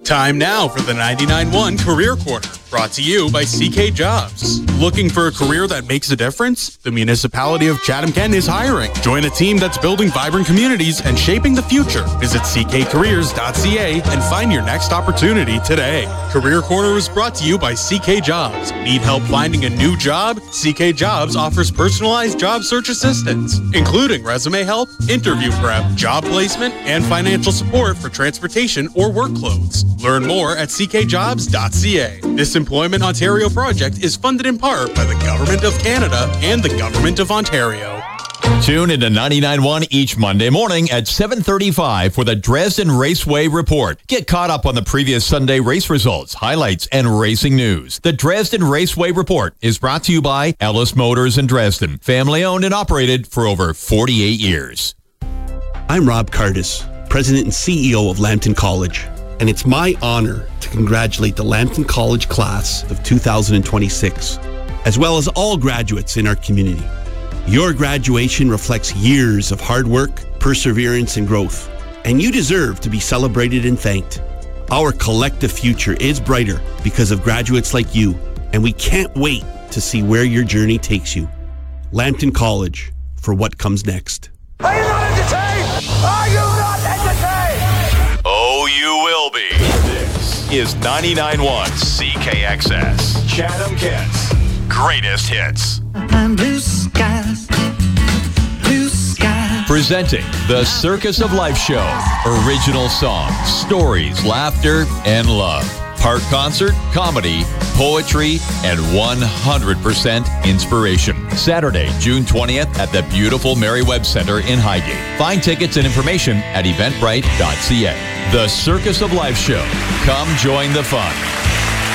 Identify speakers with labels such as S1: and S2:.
S1: Time now for the 99.1 Career Corner, brought to you by CK Jobs. Looking for a career that makes a difference? The municipality of Chatham-Kent is hiring. Join a team that's building vibrant communities and shaping the future. Visit ckcareers.ca and find your next opportunity today. Career Corner is brought to you by CK Jobs. Need help finding a new job? CK Jobs offers personalized job search assistance, including resume help, interview prep, job placement, and financial support for transportation or work clothes. Learn more at ckjobs.ca. This Employment Ontario project is funded in part by the Government of Canada and the Government of Ontario.
S2: Tune into 99.1 each Monday morning at 7:35 for the Dresden Raceway Report. Get caught up on the previous Sunday race results, highlights, and racing news. The Dresden Raceway Report is brought to you by Ellis Motors in Dresden, family owned and operated for over 48 years.
S3: I'm Rob Cardis, President and CEO of Lambton College, and it's my honor to congratulate the Lambton College class of 2026, as well as all graduates in our community. Your graduation reflects years of hard work, perseverance, and growth, and you deserve to be celebrated and thanked. Our collective future is brighter because of graduates like you, and we can't wait to see where your journey takes you. Lambton College, for what comes next.
S4: Are you not entertained? Are you not entertained?
S2: Oh, you will be. This is 99.1 CKXS, Chatham-Kent's greatest hits.
S5: Blue skies, blue skies.
S2: Presenting the Circus of Life Show. Original songs, stories, laughter, and love. Part concert, comedy, poetry, and 100% inspiration. Saturday, June 20th at the beautiful Mary Webb Center in Highgate. Find tickets and information at eventbrite.ca. The Circus of Life Show. Come join the fun.